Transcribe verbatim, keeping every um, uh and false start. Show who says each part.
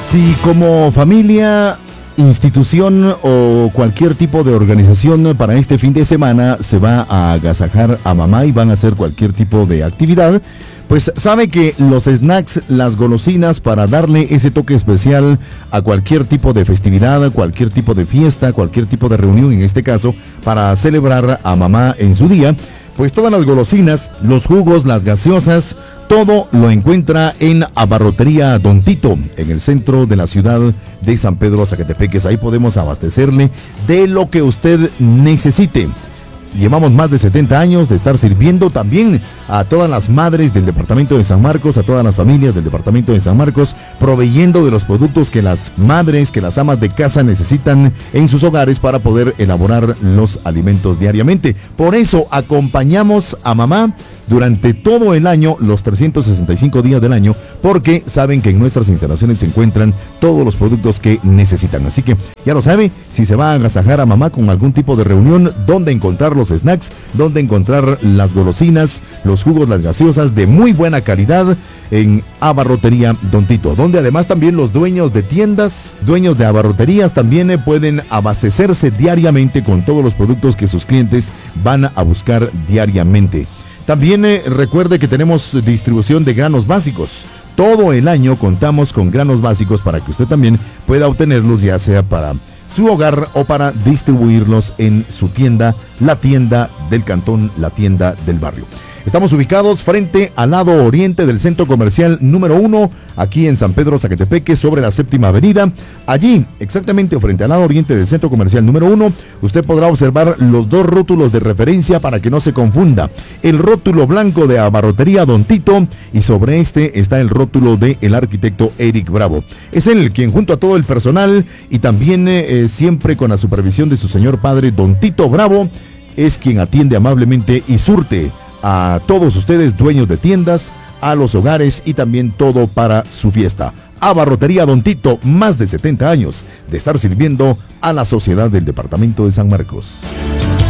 Speaker 1: Si como familia, institución o cualquier tipo de organización para este fin de semana se va a agasajar a mamá y van a hacer cualquier tipo de actividad, pues sabe que los snacks, las golosinas para darle ese toque especial a cualquier tipo de festividad, cualquier tipo de fiesta, cualquier tipo de reunión, en este caso, para celebrar a mamá en su día, pues todas las golosinas, los jugos, las gaseosas, todo lo encuentra en Abarrotería Don Tito, en el centro de la ciudad de San Pedro Zacatepeques. Ahí podemos abastecerle de lo que usted necesite. Llevamos más de setenta años de estar sirviendo también a todas las madres del departamento de San Marcos, a todas las familias del departamento de San Marcos, proveyendo de los productos que las madres, que las amas de casa necesitan en sus hogares para poder elaborar los alimentos diariamente. Por eso acompañamos a mamá durante todo el año, los trescientos sesenta y cinco días del año, porque saben que en nuestras instalaciones se encuentran todos los productos que necesitan. Así que ya lo sabe, si se va a agasajar a mamá con algún tipo de reunión, dónde encontrar los snacks, dónde encontrar las golosinas, los jugos, las gaseosas de muy buena calidad en Abarrotería Don Tito, donde además también los dueños de tiendas, dueños de abarroterías también pueden abastecerse diariamente con todos los productos que sus clientes van a buscar diariamente. También eh, recuerde que tenemos distribución de granos básicos. Todo el año contamos con granos básicos para que usted también pueda obtenerlos, ya sea para su hogar o para distribuirlos en su tienda, la tienda del cantón, la tienda del barrio. Estamos ubicados frente al lado oriente del centro comercial número uno, aquí en San Pedro Zacatepeque, sobre la séptima avenida. Allí, exactamente frente al lado oriente del centro comercial número uno, usted podrá observar los dos rótulos de referencia para que no se confunda. El rótulo blanco de Abarrotería Don Tito y sobre este está el rótulo de el arquitecto Eric Bravo. Es él quien, junto a todo el personal y también eh, siempre con la supervisión de su señor padre Don Tito Bravo, es quien atiende amablemente y surte a todos ustedes, dueños de tiendas, a los hogares y también todo para su fiesta. Abarrotería Don Tito, más de setenta años de estar sirviendo a la sociedad del departamento de San Marcos.